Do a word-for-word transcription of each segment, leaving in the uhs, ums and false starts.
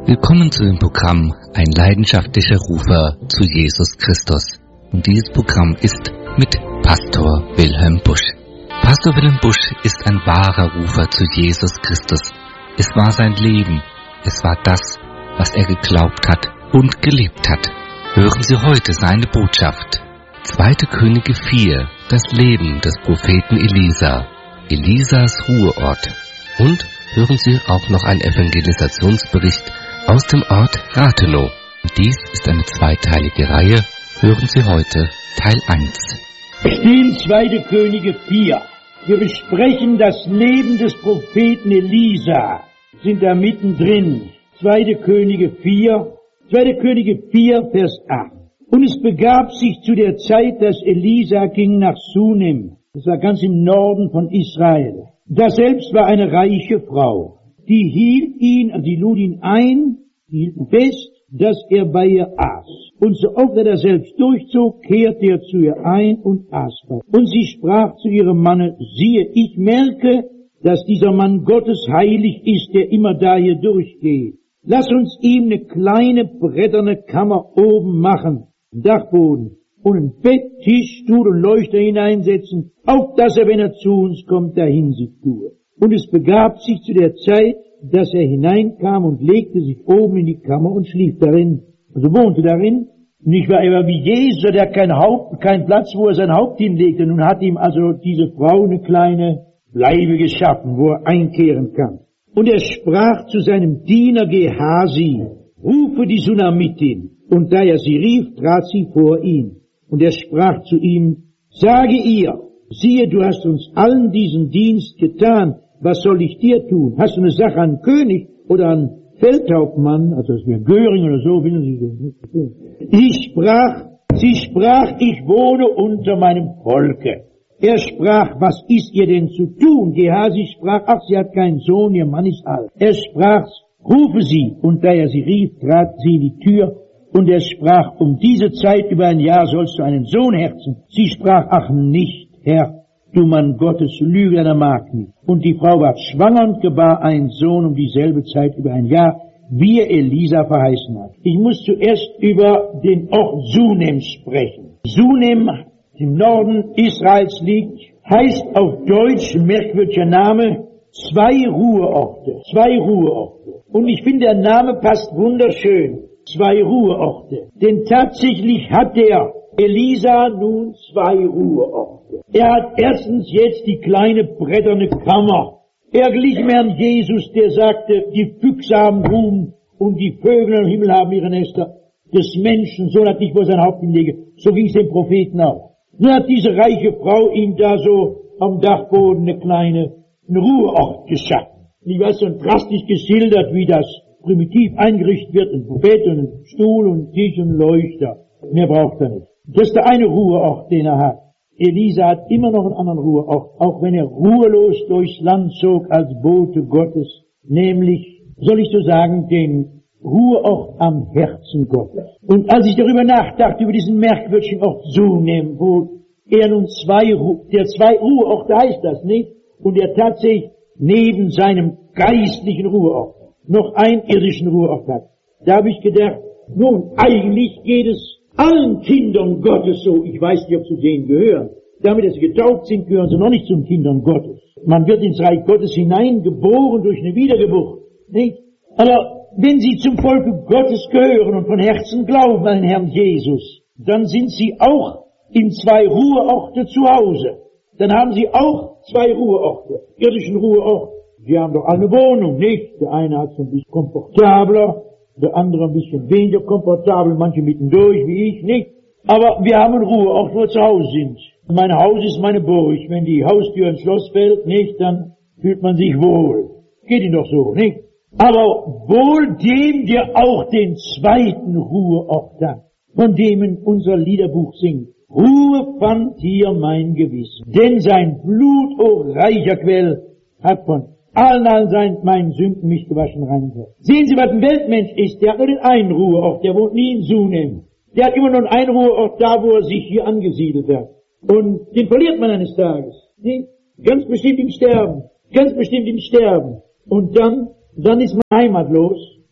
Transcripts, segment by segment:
Willkommen zu dem Programm Ein leidenschaftlicher Rufer zu Jesus Christus. Und dieses Programm ist mit Pastor Wilhelm Busch. Pastor Wilhelm Busch ist ein wahrer Rufer zu Jesus Christus. Es war sein Leben, es war das, was er geglaubt hat und gelebt hat. Hören Sie heute seine Botschaft. zweite Könige vier, das Leben des Propheten Elisa, Elisas Ruheort. Und hören Sie auch noch einen Evangelisationsbericht aus dem Ort Rathenow. Dies ist eine zweiteilige Reihe. Hören Sie heute Teil eins. Wir stehen zweite Könige vier. Wir besprechen das Leben des Propheten Elisa. Wir sind da mittendrin. zweite Könige vier. zweite Könige vier, Vers acht. Und es begab sich zu der Zeit, dass Elisa ging nach Sunem. Das war ganz im Norden von Israel. Da selbst war eine reiche Frau. Die hielt ihn, also die lud ihn ein, die hielten fest, dass er bei ihr aß. Und so oft er das selbst durchzog, kehrte er zu ihr ein und aß bei ihr. Und sie sprach zu ihrem Manne, siehe, ich merke, dass dieser Mann Gottes heilig ist, der immer da hier durchgeht. Lass uns ihm eine kleine bretterne Kammer oben machen, Dachboden, und ein Bett, Tisch, Stuhl und Leuchter hineinsetzen, auf dass er, wenn er zu uns kommt, dahin sich tue. Und es begab sich zu der Zeit, dass er hineinkam und legte sich oben in die Kammer und schlief darin. Also wohnte darin. Nicht war er wie Jesus, der hat kein Haupt, kein Platz, wo er sein Haupt hinlegte. Nun hat ihm also diese Frau eine kleine Bleibe geschaffen, wo er einkehren kann. Und er sprach zu seinem Diener Gehasi, rufe die Sunamitin. Und da er sie rief, trat sie vor ihn. Und er sprach zu ihm, sage ihr, siehe, du hast uns allen diesen Dienst getan, was soll ich dir tun? Hast du eine Sache an König oder an Feldhauptmann, also das wäre Göring oder so, will sie das. Ich sprach, sie sprach, ich wohne unter meinem Volke. Er sprach, was ist ihr denn zu tun? Gehasi sprach, ach, sie hat keinen Sohn, ihr Mann ist alt. Er sprach, rufe sie, und da er sie rief, trat sie in die Tür, und er sprach, um diese Zeit über ein Jahr sollst du einen Sohn herzen. Sie sprach, ach nicht, Herr, du Mann Gottes, lüge einer Magd nicht. Und die Frau war schwanger und gebar einen Sohn um dieselbe Zeit über ein Jahr, wie er Elisa verheißen hat. Ich muss zuerst über den Ort Sunem sprechen. Sunem, im Norden Israels liegt, heißt auf Deutsch, ein merkwürdiger Name, zwei Ruheorte. Zwei Ruheorte. Und ich finde, der Name passt wunderschön. Zwei Ruheorte. Denn tatsächlich hat der Elisa nun zwei Ruheorte. Er hat erstens jetzt die kleine bretterne Kammer. Er glich mehr an Jesus, der sagte, die Füchse haben Ruhm und die Vögel am Himmel haben ihre Nester. Des Menschen Sohn hat nicht, wo er sein Haupt hinlege. So ging es dem Propheten auch. Nun hat diese reiche Frau ihm da so am Dachboden eine kleine einen Ruheort geschaffen. Ich weiß, so drastisch geschildert, wie das primitiv eingerichtet wird, ein Bett und ein Stuhl und Tisch und Leuchter. Mehr braucht er nicht. Das ist der eine Ruheort, den er hat. Elisa hat immer noch einen anderen Ruheort, auch wenn er ruhelos durchs Land zog als Bote Gottes, nämlich, soll ich so sagen, den Ruheort am Herzen Gottes. Und als ich darüber nachdachte, über diesen merkwürdigen Ort Sunem, wo er nun zwei, der zwei Ruheorte heißt das, nicht? Und er tatsächlich neben seinem geistlichen Ruheort noch einen irdischen Ruheort hat. Da habe ich gedacht, nun, eigentlich geht es allen Kindern Gottes so. Ich weiß nicht, ob zu denen gehören. Damit, dass sie getauft sind, gehören sie noch nicht zum Kindern Gottes. Man wird ins Reich Gottes hineingeboren durch eine Wiedergeburt, nicht? Aber wenn sie zum Volke Gottes gehören und von Herzen glauben an den Herrn Jesus, dann sind sie auch in zwei Ruheorte zu Hause. Dann haben sie auch zwei Ruheorte, irdischen Ruheort. Sie haben doch alle eine Wohnung, nicht? Der eine hat es ein bisschen komfortabler, der andere ein bisschen weniger komfortabel, manche mittendurch, wie ich, nicht? Aber wir haben Ruhe, auch wo wir zu Hause sind. Mein Haus ist meine Burg. Wenn die Haustür ins Schloss fällt, nicht, dann fühlt man sich wohl. Geht Ihnen doch so, nicht? Aber wohl dem, der auch den zweiten Ruheort hat, von dem in unser Liederbuch singt. Ruhe fand hier mein Gewissen, denn sein Blut, o reicher Quell, hat von allen, allen seinen, meinen Sünden mich gewaschen rein. Sehen Sie, was ein Weltmensch ist, der hat nur den einen Ruheort, der wohnt nie in Sunem. Der hat immer nur einen Ruheort da, wo er sich hier angesiedelt hat. Und den verliert man eines Tages. Nicht? Ganz bestimmt im Sterben. Ganz bestimmt im Sterben. Und dann, dann ist man heimatlos.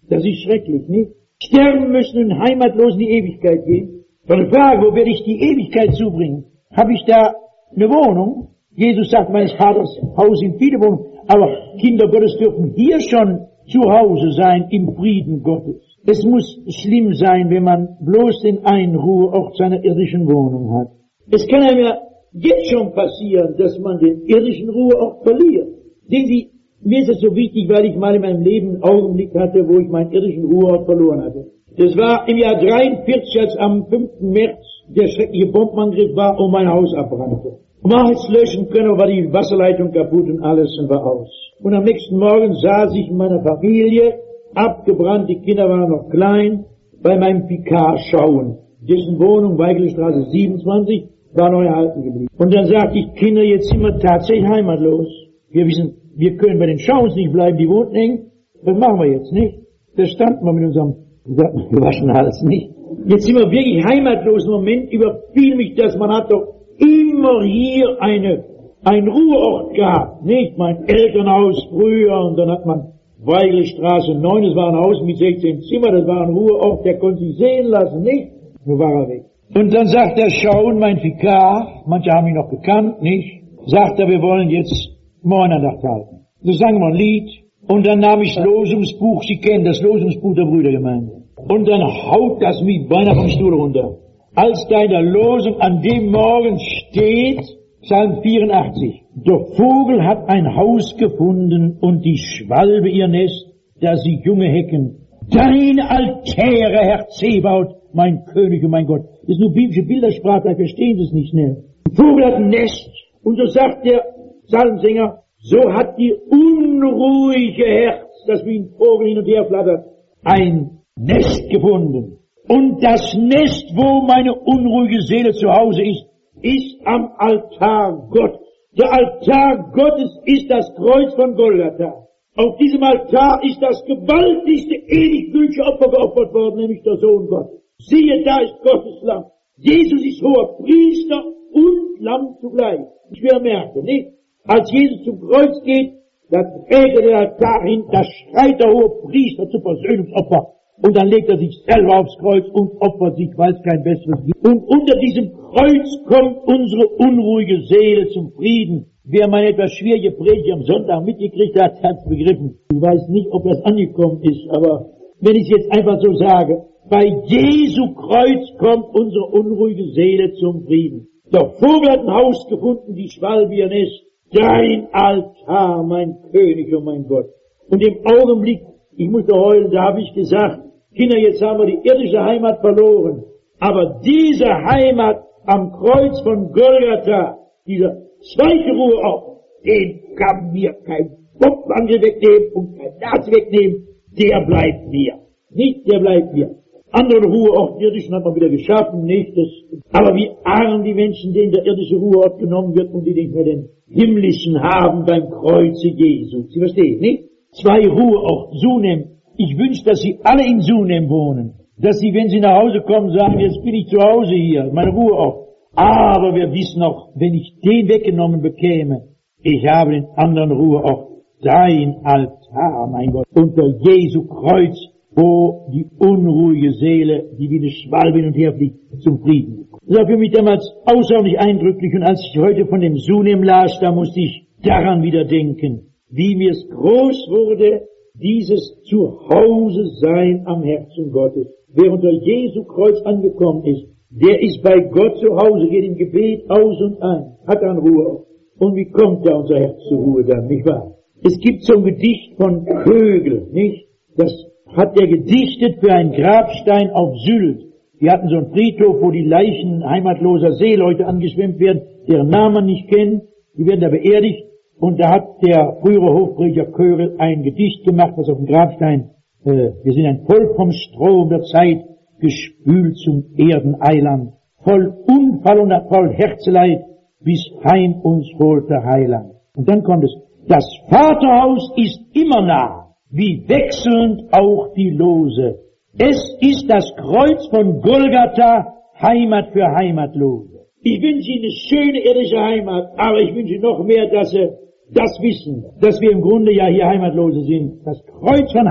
Das ist schrecklich, nicht? Sterben müssen und heimatlos in die Ewigkeit gehen. Von der Frage, wo werde ich die Ewigkeit zubringen? Habe ich da eine Wohnung? Jesus sagt, meines Vaters Haus sind viele Wohnungen. Aber Kinder Gottes dürfen hier schon zu Hause sein im Frieden Gottes. Es muss schlimm sein, wenn man bloß den einen Ruheort seiner irdischen Wohnung hat. Es kann einem ja jetzt schon passieren, dass man den irdischen Ruheort verliert. Sehen Sie, mir ist es so wichtig, weil ich mal in meinem Leben einen Augenblick hatte, wo ich meinen irdischen Ruheort verloren hatte. Das war im Jahr dreiundvierzig, als am fünften März der schreckliche Bombenangriff war und mein Haus abbrannte. Man hat es löschen können, war die Wasserleitung kaputt und alles und war aus. Und am nächsten Morgen saß ich in meiner Familie, abgebrannt, die Kinder waren noch klein, bei meinem Vikar schauen. Dessen Wohnung, Weigelstraße siebenundzwanzig, war noch erhalten geblieben. Und dann sagte ich, Kinder, jetzt sind wir tatsächlich heimatlos. Wir wissen, wir können bei den Schauens nicht bleiben, die wohnten eng. Was machen wir jetzt, nicht? Da standen wir mit unserem gewaschenen Hals, nicht? Jetzt sind wir wirklich heimatlos. Im Moment überfiel mich das, man hat doch immer hier eine, ein Ruheort gehabt, nicht? Mein Elternhaus früher, und dann hat man Weigelstraße neun, das war ein Haus mit sechzehn Zimmer, das war ein Ruheort, der konnte sich sehen lassen, nicht? Nur war er weg. Und dann sagt er, schauen, mein Vikar, manche haben ihn noch gekannt, nicht? Sagt er, wir wollen jetzt Morgenandacht halten. So sagen wir ein Lied, und dann nahm ich das Losungsbuch, Sie kennen das Losungsbuch der Brüdergemeinde. Und dann haut das mich beinahe vom Stuhl runter. Als da in der Losung an dem Morgen steht, Psalm vierundachtzig, der Vogel hat ein Haus gefunden und die Schwalbe ihr Nest, da sie Junge hecken. Deine Altäre, Herr Zebaut, mein König und mein Gott. Das ist nur biblische Bildersprache, da verstehen Sie es nicht schnell. Der Vogel hat ein Nest, und so sagt der Psalmsänger, so hat die unruhige Herz, das wie ein Vogel hin und her flattert, ein Nest gefunden. Und das Nest, wo meine unruhige Seele zu Hause ist, ist am Altar Gottes. Der Altar Gottes ist das Kreuz von Golgatha. Auf diesem Altar ist das gewaltigste, ewig gültige Opfer geopfert worden, nämlich der Sohn Gottes. Siehe, da ist Gottes Lamm. Jesus ist hoher Priester und Lamm zugleich. Ich will merken, nicht? Als Jesus zum Kreuz geht, da trägt er den Altar hin, da schreit der hohe Priester zum Versöhnungsopfer. Und dann legt er sich selber aufs Kreuz und opfert sich, weil es kein besseres gibt. Und unter diesem Kreuz kommt unsere unruhige Seele zum Frieden. Wer meine etwas schwierige Predigt am Sonntag mitgekriegt hat, hat es begriffen. Ich weiß nicht, ob das angekommen ist, aber wenn ich es jetzt einfach so sage, bei Jesu Kreuz kommt unsere unruhige Seele zum Frieden. Der Vogel hat ein Haus gefunden, die Schwalbe ihr Nest. Dein Altar, mein König und mein Gott. Und im Augenblick, ich musste heulen, da habe ich gesagt, Kinder, jetzt haben wir die irdische Heimat verloren. Aber diese Heimat am Kreuz von Golgatha, dieser zweite Ruheort, den kann mir kein Bombenangriff wegnehmen und kein Nazi wegnehmen. Der bleibt mir. Nicht, der bleibt mir. Andere Ruheort, irdischen hat man wieder geschaffen, nicht das. Aber wie arm die Menschen, denen der irdische Ruheort genommen wird und die nicht mehr den himmlischen haben beim Kreuze Jesu. Sie verstehen, nicht? Zwei Ruheorte, Sunem. Ich wünsche, dass Sie alle in Sunem wohnen. Dass Sie, wenn Sie nach Hause kommen, sagen, jetzt bin ich zu Hause hier, mein Ruheort. Aber wir wissen noch, wenn ich den weggenommen bekäme, ich habe den anderen Ruheort, dein Altar, mein Gott, unter Jesu Kreuz, wo die unruhige Seele, die wie eine Schwalbe hin und her fliegt, zum Frieden. Das war für mich damals außerordentlich eindrücklich, und als ich heute von dem Sunem las, da musste ich daran wieder denken, wie mir es groß wurde, dieses Zuhause sein am Herzen Gottes. Wer unter Jesu Kreuz angekommen ist, der ist bei Gott zu Hause, geht im Gebet aus und ein, hat dann Ruhe. Und wie kommt da unser Herz zur Ruhe dann, nicht wahr? Es gibt so ein Gedicht von Kögel, nicht? Das hat er gedichtet für einen Grabstein auf Sylt. Die hatten so einen Friedhof, wo die Leichen heimatloser Seeleute angeschwemmt werden, deren Namen man nicht kennt. Die werden da beerdigt. Und da hat der frühere Hofprediger Kögel ein Gedicht gemacht, was auf dem Grabstein, äh, wir sind ein Volk vom Strom der Zeit, gespült zum Erdeneiland, voll Unfall und voll Herzeleid, bis heim uns holt der Heiland. Und dann kommt es, das Vaterhaus ist immer nah, wie wechselnd auch die Lose. Es ist das Kreuz von Golgatha, Heimat für Heimatlose. Ich wünsche Ihnen eine schöne irdische Heimat, aber ich wünsche noch mehr, dass Sie das wissen, dass wir im Grunde ja hier Heimatlose sind. Das Kreuz von, Heim,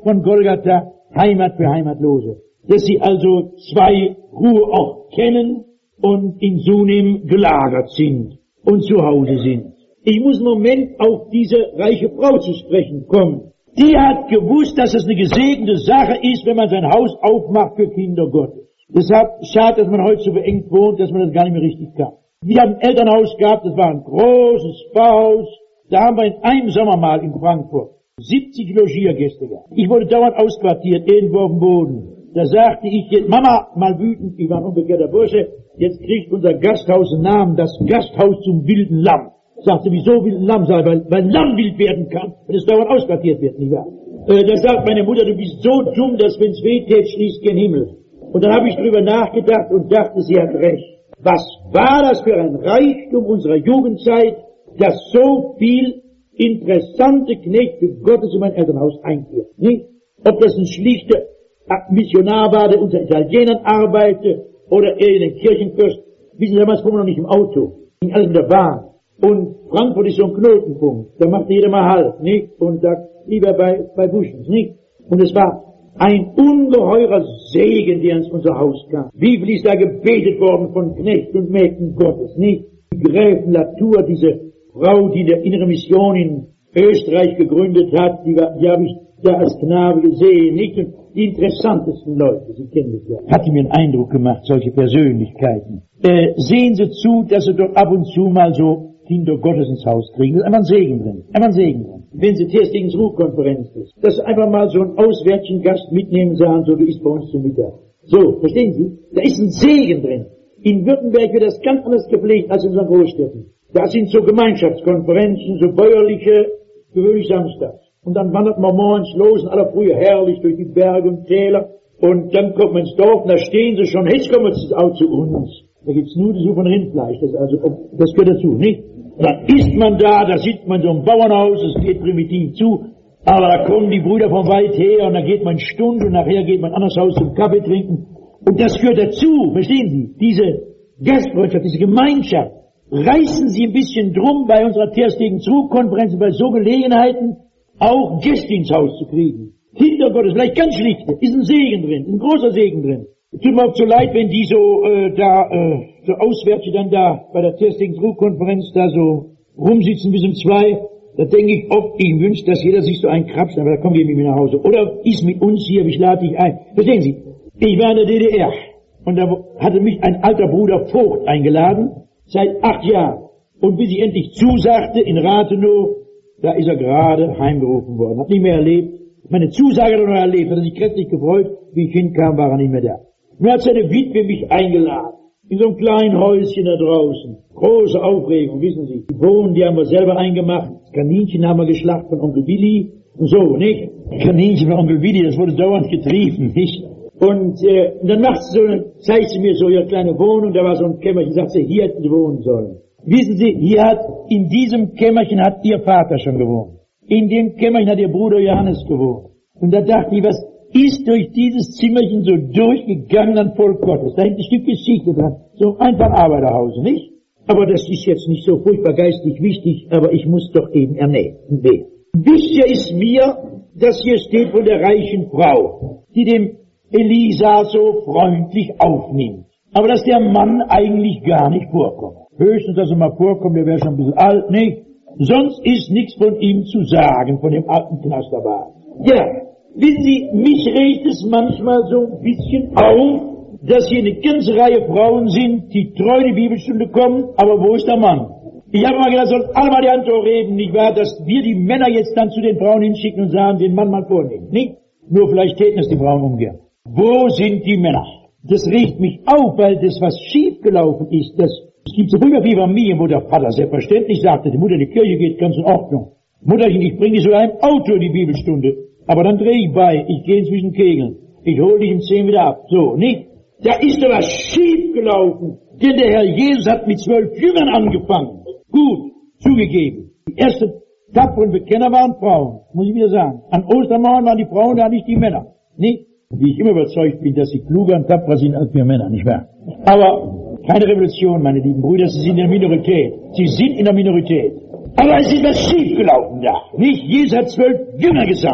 von Golgatha, Heimat für Heimatlose. Dass sie also zwei Ruheorte kennen und in Sunem gelagert sind und zu Hause sind. Ich muss im Moment auf diese reiche Frau zu sprechen kommen. Die hat gewusst, dass es eine gesegnete Sache ist, wenn man sein Haus aufmacht für Kinder Gottes. Deshalb schade, dass man heute so beengt wohnt, dass man das gar nicht mehr richtig kann. Wir haben ein Elternhaus gehabt, das war ein großes Bauhaus. Da haben wir in einem Sommer mal in Frankfurt siebzig Logiergäste gehabt. Ich wurde dauernd ausquartiert, irgendwo auf dem Boden. Da sagte ich jetzt, Mama, mal wütend, ich war ein unbekehrter Bursche, jetzt kriegt unser Gasthaus einen Namen, das Gasthaus zum wilden Lamm. Sagte, wieso wilden Lamm sei, weil, weil Lamm wild werden kann, wenn es dauernd ausquartiert wird, nicht wahr? Äh, da sagt meine Mutter, du bist so dumm, dass wenn's weh tät, schließt kein Himmel. Und dann habe ich drüber nachgedacht und dachte, sie hat recht. Was war das für ein Reichtum unserer Jugendzeit, dass so viel interessante Knechte Gottes in mein Elternhaus einführt, nicht? Ob das ein schlichter Missionar war, der unter Italienern arbeitete, oder irgendein Kirchenfürst. Wissen Sie, damals fuhren wir noch nicht im Auto, ging alles mit der Bahn. Und Frankfurt ist so ein Knotenpunkt, da macht jeder mal Halt, nicht? Und sagt, lieber bei, bei Buschens, nicht? Und es war ein ungeheurer Segen, der ins unser Haus kam. Wie viel ist da gebetet worden von Knechten und Mägden Gottes, nicht? Die Gräfin Latour, diese Frau, die der innere Mission in Österreich gegründet hat, die, war, die habe ich da als Knabe gesehen, nicht? Und die interessantesten Leute, Sie kennen das ja. Hatte mir einen Eindruck gemacht, solche Persönlichkeiten. Äh, sehen Sie zu, dass Sie doch ab und zu mal so Kinder Gottes ins Haus kriegen. Das ist einfach ein Segen drin. Einfach ein Segen drin. Wenn Sie Testingens Ruhkonferenz ist, dass Sie einfach mal so einen auswärtigen Gast mitnehmen, sagen, so, du isst bei uns zum Mittag. So, verstehen Sie? Da ist ein Segen drin. In Württemberg wird das ganz anders gepflegt als in unseren Großstädten. Da sind so Gemeinschaftskonferenzen, so bäuerliche, gewöhnlich samstags. Und dann wandert man morgens los in aller Frühe herrlich durch die Berge und Täler. Und dann kommt man ins Dorf und da stehen sie schon, jetzt kommen sie auch zu uns. Da gibt's nur die Suche von Rindfleisch, das also, das gehört dazu, nicht? Dann isst man da, da sitzt man so im Bauernhaus, es geht primitiv zu, aber da kommen die Brüder von weit her und da geht man eine Stunde und nachher geht man anders Haus zum Kaffee trinken. Und das gehört dazu, verstehen Sie? Diese Gastfreundschaft, diese Gemeinschaft. Reißen Sie ein bisschen drum bei unserer Terstegen Zugkonferenz, bei so Gelegenheiten auch Gäste ins Haus zu kriegen. Kinder Gottes, vielleicht ganz schlichte, ist ein Segen drin, ein großer Segen drin. Tut mir auch so leid, wenn die so äh, da äh, so auswärts dann da bei der Terstegen Zugkonferenz da so rumsitzen bis um zwei. Da denke ich oft, ich wünsche, dass jeder sich so einen krapscht, aber da kommen wir mit mir nach Hause. Oder ist mit uns hier, ich lade dich ein. Verstehen Sie, ich war in der D D R und da hatte mich ein alter Bruder Vogt eingeladen, seit acht Jahren. Und bis ich endlich zusagte in Rathenow, da ist er gerade heimgerufen worden. Hat nicht mehr erlebt. Meine Zusage hat er noch erlebt. Hat er sich kräftig gefreut. Wie ich hinkam, war er nicht mehr da. Nun hat seine Witwe mich eingeladen. In so einem kleinen Häuschen da draußen. Große Aufregung, wissen Sie. Die Bohnen, die haben wir selber eingemacht. Das Kaninchen haben wir geschlachtet von Onkel Willi. Und so, nicht? Kaninchen von Onkel Willi, das wurde dauernd getrieben, nicht? Und, äh, und dann macht sie so, dann zeigt sie mir so ihre kleine Wohnung. Da war so ein Kämmerchen. Sagt sie, hier hätten sie wohnen sollen. Wissen Sie, hier hat, in diesem Kämmerchen hat Ihr Vater schon gewohnt. In dem Kämmerchen hat Ihr Bruder Johannes gewohnt. Und da dachte ich, was ist durch dieses Zimmerchen so durchgegangen an Volk Gottes? Da hängt ein Stück Geschichte dran. So einfach Arbeiterhaus, nicht? Aber das ist jetzt nicht so furchtbar geistig wichtig, aber ich muss doch eben ernähren. Wichtiger ist mir, dass hier steht von der reichen Frau, die dem Elisa so freundlich aufnimmt. Aber dass der Mann eigentlich gar nicht vorkommt. Höchstens, dass er mal vorkommt, der wäre schon ein bisschen alt, nicht? Sonst ist nichts von ihm zu sagen, von dem alten Knasterbart. Ja, wissen Sie, mich regt es manchmal so ein bisschen auf, dass hier eine ganze Reihe Frauen sind, die treu in die Bibelstunde kommen, aber wo ist der Mann? Ich habe mal gedacht, sollen alle mal die Hand reden, nicht wahr, dass wir die Männer jetzt dann zu den Frauen hinschicken und sagen, den Mann mal vornehmen, nicht? Nur vielleicht täten es die Frauen umgehen. Wo sind die Männer? Das regt mich auf, weil das, was schiefgelaufen ist, das Es gibt so früher wie Familien, wo der Vater selbstverständlich sagte, die Mutter in die Kirche geht, ganz in Ordnung. Mutterchen, ich bringe dich sogar im Auto in die Bibelstunde. Aber dann drehe ich bei, ich gehe inzwischen Kegeln. Ich hole dich um zehn wieder ab. So, nicht? Da ist doch was schief gelaufen. Denn der Herr Jesus hat mit zwölf Jüngern angefangen. Gut, zugegeben. Die ersten tapferen Bekenner waren Frauen, muss ich wieder sagen. An Ostermorgen waren die Frauen da, nicht die Männer. Nicht? Wie ich immer überzeugt bin, dass sie kluger und tapferer sind als wir Männer, nicht wahr? Aber keine Revolution, meine lieben Brüder, Sie sind in der Minorität. Sie sind in der Minorität. Aber es ist was schiefgelaufen da. Nicht? Jesus hat zwölf Jünger gesammelt.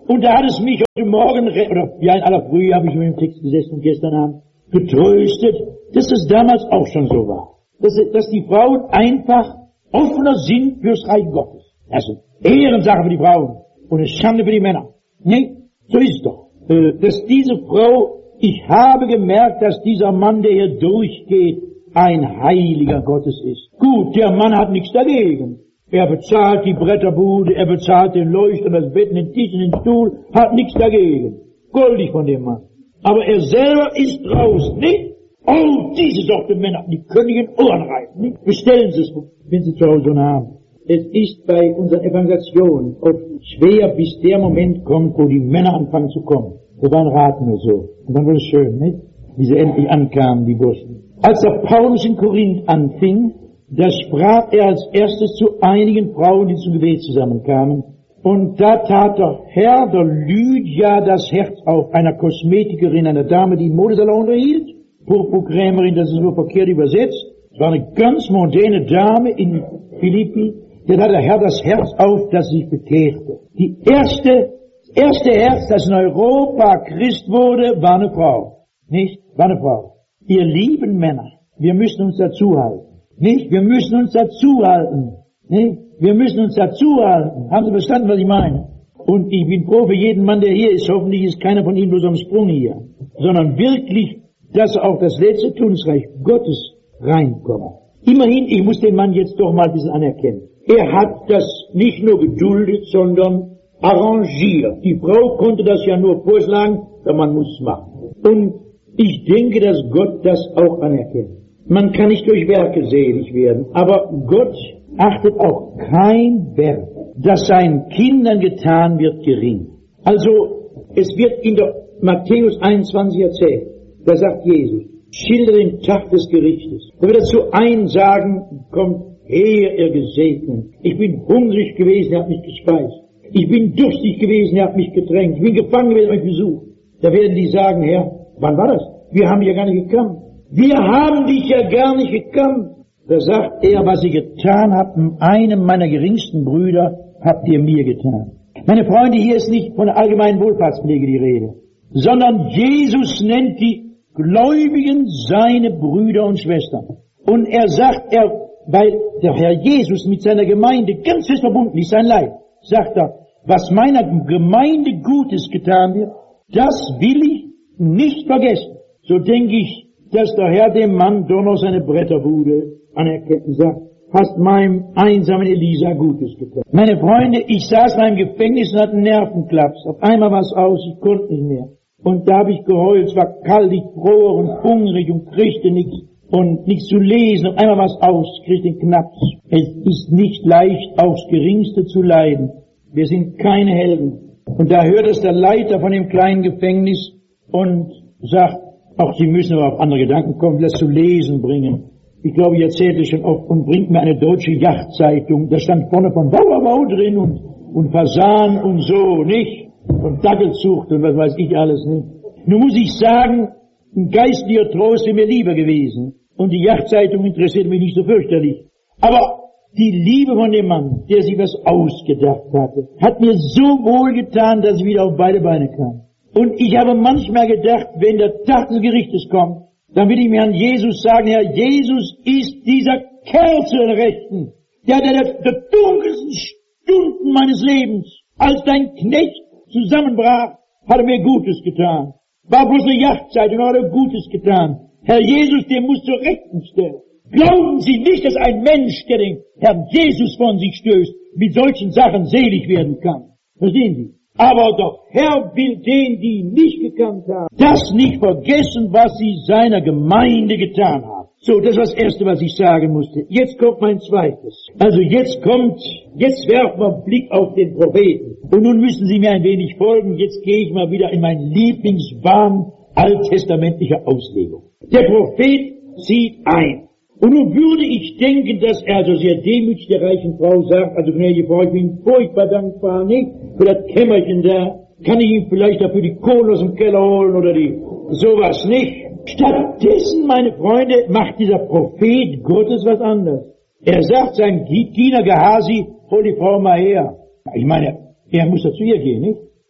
Und da hat es mich heute Morgen, oder ja in aller Früh habe ich mit dem Text gesessen und gestern Abend, getröstet, dass es damals auch schon so war. Dass, dass die Frauen einfach offener sind fürs Reich Gottes. Das ist eine Ehrensache für die Frauen und eine Schande für die Männer. Nee, so ist es doch. Äh, dass diese Frau, ich habe gemerkt, dass dieser Mann, der hier durchgeht, ein Heiliger Gottes ist. Gut, der Mann hat nichts dagegen. Er bezahlt die Bretterbude, er bezahlt den Leuchter, das Bett, den Tisch, den Stuhl, hat nichts dagegen. Goldig von dem Mann. Aber er selber ist draußen, nicht? Oh, diese Sorte Männer, die können in Ohren reißen, nicht? Bestellen Sie es, wenn Sie zu Hause haben. Es ist bei unseren Evangelisationen oft schwer, bis der Moment kommt, wo die Männer anfangen zu kommen. Wir waren raten nur so. Und dann wurde es schön, nicht? Wie sie endlich ankamen, die Burschen. Als der Paulus in Korinth anfing, da sprach er als erstes zu einigen Frauen, die zum Gebet zusammenkamen. Und da tat der Herr der Lydia das Herz auf, einer Kosmetikerin, einer Dame, die im Modesalon unterhielt. Purpurkrämerin, das ist nur verkehrt übersetzt. Es war eine ganz moderne Dame in Philippi. Da tat der Herr das Herz auf, dass sie sich bekehrte. Die erste, das erste Herz, das in Europa Christ wurde, war eine Frau. Nicht? War eine Frau. Ihr lieben Männer, wir müssen uns dazu halten. Nicht? Wir müssen uns dazu halten. Nicht? Wir müssen uns dazu halten. Haben Sie verstanden, was ich meine? Und ich bin froh für jeden Mann, der hier ist. Hoffentlich ist keiner von Ihnen bloß am Sprung hier. Sondern wirklich, dass auch das letzte Tunsreich Gottes reinkommt. Immerhin, ich muss den Mann jetzt doch mal ein bisschen anerkennen. Er hat das nicht nur geduldet, sondern arrangiert. Die Frau konnte das ja nur vorschlagen, der Mann muss es machen. Und ich denke, dass Gott das auch anerkennt. Man kann nicht durch Werke selig werden, aber Gott achtet auch kein Werk, das seinen Kindern getan wird, gering. Also, es wird in der Matthäus einundzwanzig erzählt, da sagt Jesus, schildere den Tag des Gerichtes. Da wird er zu einem sagen, kommt her, ihr Gesegneten. Ich bin hungrig gewesen, ihr habt mich gespeist. Ich bin durstig gewesen, ihr habt mich getränkt. Ich bin gefangen gewesen, ihr habt mich besucht. Da werden die sagen, Herr, wann war das? Wir haben dich ja gar nicht gekannt. Wir haben dich ja gar nicht gekannt. Da sagt er, was ihr getan habt, einem meiner geringsten Brüder, habt ihr mir getan. Meine Freunde, hier ist nicht von der allgemeinen Wohlfahrtspflege die Rede, sondern Jesus nennt die Gläubigen seine Brüder und Schwestern. Und er sagt, er, weil der Herr Jesus mit seiner Gemeinde ganz fest verbunden ist, sein Leib, sagt er, was meiner Gemeinde Gutes getan wird, das will ich nicht vergessen. So denke ich, dass der Herr dem Mann doch noch seine Bretterbude anerkennt und sagt, hast meinem einsamen Elisa Gutes getan. Meine Freunde, ich saß in einem Gefängnis und hatte einen Nervenklaps. Auf einmal war es aus, ich konnte nicht mehr. Und da habe ich geheult, es war kalt, ich froh und hungrig und kriegte nichts und nichts zu lesen. Auf einmal war es aus, ich kriegte den Knaps. Es ist nicht leicht, aufs Geringste zu leiden. Wir sind keine Helden. Und da hört es der Leiter von dem kleinen Gefängnis und sagt, auch Sie müssen aber auf andere Gedanken kommen, das zu lesen bringen. Ich glaube, ich erzählte schon oft und bringt mir eine deutsche Yachtzeitung. Da stand vorne von Bauerbau drin und, und Fasan und so, nicht? Und Dackelzucht und was weiß ich alles, nicht? Nun muss ich sagen, ein geistlicher Trost wäre mir lieber gewesen. Und die Yachtzeitung interessiert mich nicht so fürchterlich. Aber die Liebe von dem Mann, der sich was ausgedacht hatte, hat mir so wohl getan, dass ich wieder auf beide Beine kam. Und ich habe manchmal gedacht, wenn der Tag des Gerichtes kommt, dann will ich mir an Jesus sagen, Herr, Jesus ist dieser Kerl zu den Rechten, der der, der dunkelsten Stunden meines Lebens, als dein Knecht zusammenbrach, hat er mir Gutes getan. War bloß eine Yachtzeitung, hat er Gutes getan. Herr Jesus, der muss zur Rechten stellen. Glauben Sie nicht, dass ein Mensch, der den Herrn Jesus von sich stößt, mit solchen Sachen selig werden kann. Verstehen Sie? Aber der Herr will den, die ihn nicht gekannt haben, das nicht vergessen, was sie seiner Gemeinde getan haben. So, das war das Erste, was ich sagen musste. Jetzt kommt mein Zweites. Also jetzt kommt, jetzt werfen wir einen Blick auf den Propheten. Und nun müssen Sie mir ein wenig folgen. Jetzt gehe ich mal wieder in meine Lieblingsbahn alttestamentlicher Auslegung. Der Prophet zieht ein. Und nun würde ich denken, dass er also sehr demütig der reichen Frau sagt, also gnädige Frau, ich bin furchtbar dankbar, nicht? Für das Kämmerchen da, kann ich ihm vielleicht dafür die Kohle aus dem Keller holen oder die, sowas nicht? Stattdessen, meine Freunde, macht dieser Prophet Gottes was anderes. Er sagt seinem Diener Gehasi, hol die Frau mal her. Ich meine, er muss da zu ihr gehen, nicht?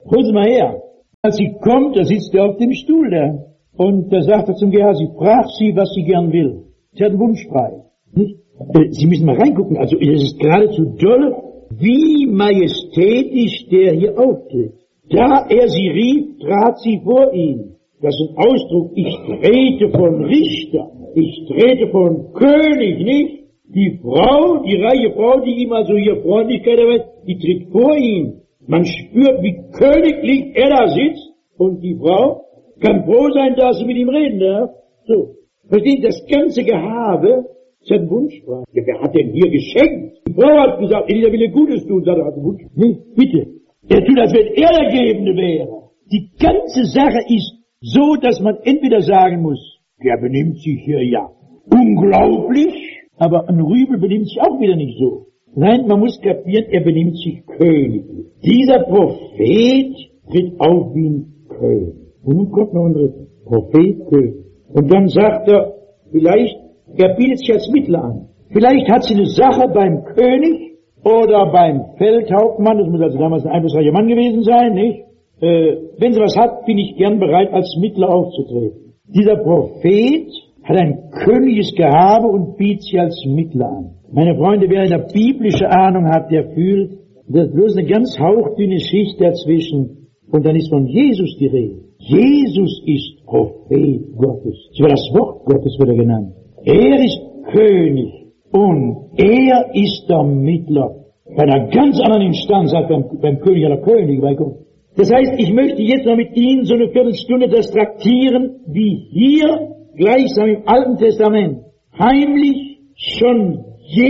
Holen Sie mal her. Als sie kommt, da sitzt er auf dem Stuhl da. Und da sagt er zum Gehazi, frag sie, was sie gern will. Sie hat einen Wunsch frei. Nicht? Sie müssen mal reingucken, also es ist geradezu doll, wie majestätisch der hier auftritt. Da er sie rief, trat sie vor ihn. Das ist ein Ausdruck, ich trete von Richter, ich trete von König, nicht? Die Frau, die reiche Frau, die ihm also hier Freundlichkeit erweist, die tritt vor ihn. Man spürt, wie königlich er da sitzt, und die Frau kann froh sein, dass sie mit ihm reden darf. So. Verstehen, das ganze Gehabe, ist ein Wunschfrage. Ja, wer hat denn hier geschenkt? Die Frau hat gesagt, Elisa will Gutes tun, sagt er, hat einen Wunsch. Nee, bitte. Er tut, als wenn er der Gebende wäre. Die ganze Sache ist so, dass man entweder sagen muss, der benimmt sich hier ja unglaublich, aber ein Rübel benimmt sich auch wieder nicht so. Nein, man muss kapieren, er benimmt sich königlich. Dieser Prophet tritt auf wie ein König. Und nun kommt noch ein dritter. Prophet, König. Und dann sagt er, vielleicht, er bietet sich als Mittler an. Vielleicht hat sie eine Sache beim König oder beim Feldhauptmann, das muss also damals ein einflussreicher Mann gewesen sein, nicht? Äh, wenn sie was hat, bin ich gern bereit, als Mittler aufzutreten. Dieser Prophet hat ein königliches Gehabe und bietet sich als Mittler an. Meine Freunde, wer eine biblische Ahnung hat, der fühlt, das ist bloß eine ganz hauchdünne Schicht dazwischen. Und dann ist von Jesus die Rede. Jesus ist Prophet Gottes. Das wird das Wort Gottes wird er genannt. Er ist König und er ist der Mittler bei einer ganz anderen Instanz als beim, beim König aller Könige bei Gott. Das heißt, ich möchte jetzt noch mit Ihnen so eine Viertelstunde das traktieren, wie hier gleichsam im Alten Testament heimlich schon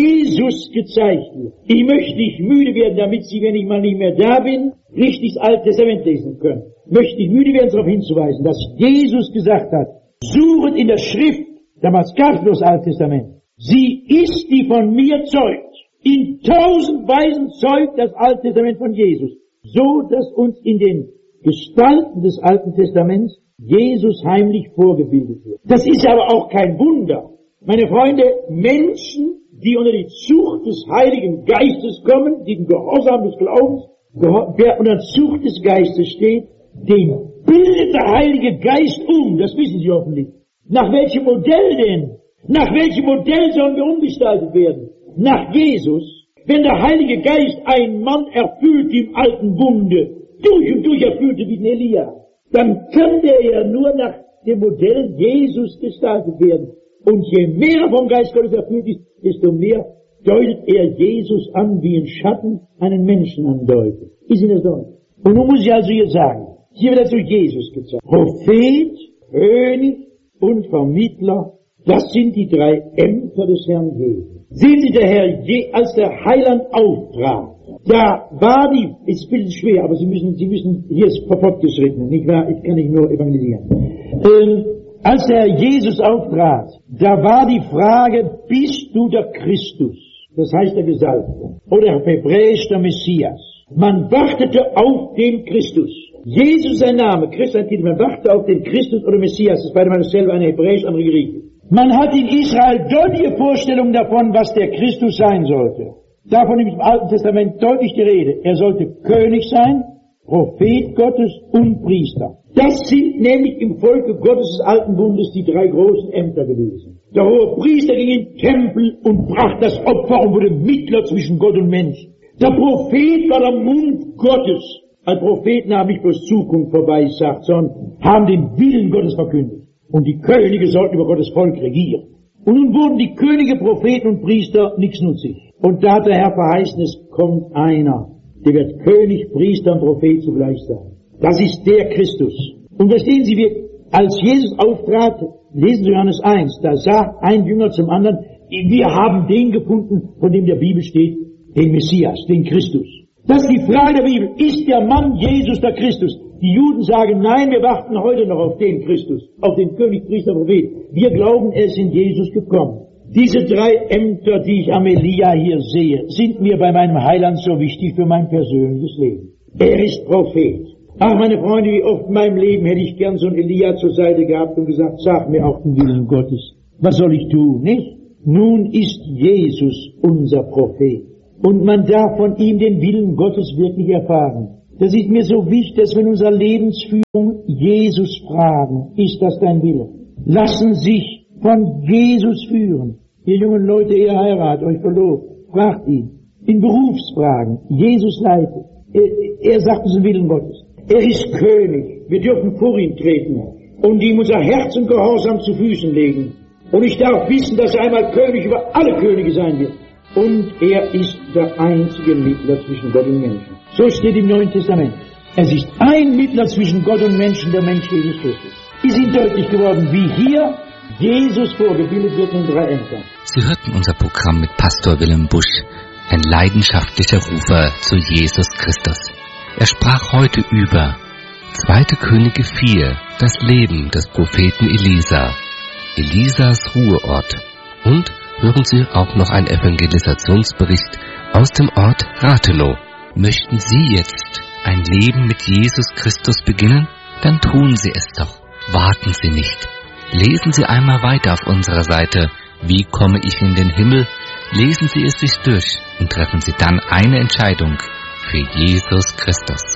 Jesus gezeigt wird. Ich möchte nicht müde werden, damit Sie, wenn ich mal nicht mehr da bin, richtig das Alte Testament lesen können. Möchte nicht müde werden, darauf hinzuweisen, dass Jesus gesagt hat, suchet in der Schrift, damals gab es bloß das Alte Testament, sie ist, die von mir zeugt. In tausend Weisen zeugt das Alte Testament von Jesus. So, dass uns in den Gestalten des Alten Testaments Jesus heimlich vorgebildet wird. Das ist aber auch kein Wunder. Meine Freunde, Menschen, die unter die Zucht des Heiligen Geistes kommen, die im Gehorsam des Glaubens, wer unter der Zucht des Geistes steht, den bildet der Heilige Geist um, das wissen Sie hoffentlich. Nach welchem Modell denn? Nach welchem Modell sollen wir umgestaltet werden? Nach Jesus. Wenn der Heilige Geist einen Mann erfüllt im alten Bunde, durch und durch erfüllte wie ein Elia, dann kann der ja nur nach dem Modell Jesus gestaltet werden. Und je mehr er vom Geist Gottes erfüllt ist, desto mehr deutet er Jesus an, wie ein Schatten einen Menschen andeutet. Ist Ihnen das deutlich? Und nun muss ich also hier sagen, hier wird also Jesus gezeigt. Prophet, König und Vermittler, das sind die drei Ämter des Herrn Jesus. Sehen Sie, der Herr, Je, als der Heiland auftrat, da war die, ist ein bisschen schwer, aber Sie müssen, Sie müssen, hier ist fortgeschritten, nicht wahr? Ich kann nicht nur evangelisieren. Ähm, als der Herr Jesus auftrat, da war die Frage, bist du der Christus? Das heißt der Gesalbte. Oder auf Hebräisch der Messias. Man wartete auf den Christus. Jesus sein Name, Christus ein Titel, man wartete auf den Christus oder Messias. Das ist beide mal dasselbe, eine Hebräisch, andere Griechisch. Man hat in Israel deutliche Vorstellungen davon, was der Christus sein sollte. Davon ist im Alten Testament deutlich die Rede. Er sollte König sein, Prophet Gottes und Priester. Das sind nämlich im Volke Gottes des Alten Bundes die drei großen Ämter gewesen. Der hohe Priester ging in den Tempel und brachte das Opfer und wurde Mittler zwischen Gott und Mensch. Der Prophet war der Mund Gottes. Ein Propheten haben nicht bloß Zukunft vorbeigesagt, sondern haben den Willen Gottes verkündet. Und die Könige sollten über Gottes Volk regieren. Und nun wurden die Könige, Propheten und Priester nichtsnutzig. Und da hat der Herr verheißen, es kommt einer, der wird König, Priester und Prophet zugleich sein. Das ist der Christus. Und verstehen Sie, wir, als Jesus auftrat, lesen Sie Johannes eins, da sagt ein Jünger zum anderen, wir haben den gefunden, von dem der Bibel steht, den Messias, den Christus. Das ist die Frage der Bibel. Ist der Mann Jesus der Christus? Die Juden sagen, nein, wir warten heute noch auf den Christus, auf den König, Priester, Prophet. Wir glauben, er ist in Jesus gekommen. Diese drei Ämter, die ich am Elia hier sehe, sind mir bei meinem Heiland so wichtig für mein persönliches Leben. Er ist Prophet. Ach, meine Freunde, wie oft in meinem Leben hätte ich gern so einen Elia zur Seite gehabt und gesagt, sag mir auch den Willen Gottes. Was soll ich tun, nicht? Nun ist Jesus unser Prophet. Und man darf von ihm den Willen Gottes wirklich erfahren. Das ist mir so wichtig, dass wir in unserer Lebensführung Jesus fragen, ist das dein Wille? Lassen sich von Jesus führen. Ihr jungen Leute, ihr heiratet, euch verlobt, fragt ihn. In Berufsfragen, Jesus leitet. Er, er sagt es im Willen Gottes. Er ist König. Wir dürfen vor ihn treten und ihm unser Herz und Gehorsam zu Füßen legen. Und ich darf wissen, dass er einmal König über alle Könige sein wird. Und er ist der einzige Mittler zwischen Gott und Menschen. So steht im Neuen Testament. Es ist ein Mittler zwischen Gott und Menschen, der Mensch Jesus Christus. Ist ihm deutlich geworden, wie hier Jesus vorgebildet wird in drei Ämtern. Sie hörten unser Programm mit Pastor Wilhelm Busch, ein leidenschaftlicher Rufer zu Jesus Christus. Er sprach heute über zweite Könige vier, das Leben des Propheten Elisa, Elisas Ruheort. Und hören Sie auch noch einen Evangelisationsbericht aus dem Ort Rathenow. Möchten Sie jetzt ein Leben mit Jesus Christus beginnen? Dann tun Sie es doch. Warten Sie nicht. Lesen Sie einmal weiter auf unserer Seite Wie komme ich in den Himmel? Lesen Sie es sich durch und treffen Sie dann eine Entscheidung für Jesus Christus.